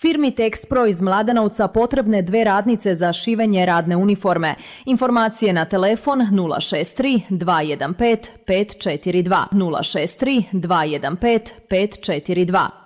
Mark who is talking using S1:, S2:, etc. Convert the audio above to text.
S1: Firmi Texpro iz Mladenovca potrebne 2 radnice za šivenje radne uniforme. Informacije na telefon 063 215 542 063 215 542.